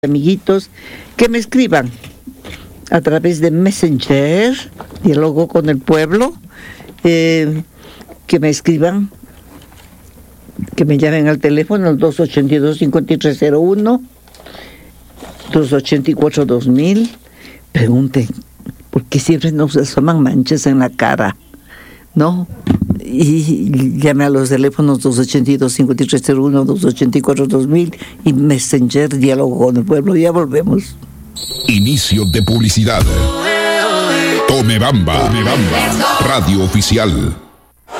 amiguitos que me escriban a través de Messenger, Diálogo con el Pueblo, que me escriban, que me llamen al teléfono al 282-5301, 284-2000, pregunten, ¿por qué siempre nos asoman manchas en la cara? ¿No? Y llame a los teléfonos 282-5301, 284-2000 y Messenger, Diálogo con el Pueblo. Ya volvemos. Inicio de publicidad. Tome Bamba, Radio Oficial.